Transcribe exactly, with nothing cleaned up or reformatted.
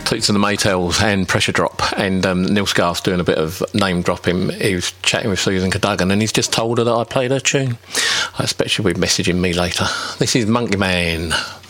Toots and the Maytals and Pressure Drop, and um, Neil Scarf's doing a bit of name dropping. He was chatting with Susan Cadogan, and he's just told her that I played her tune. I expect she'll be messaging me later. This is Monkey Man.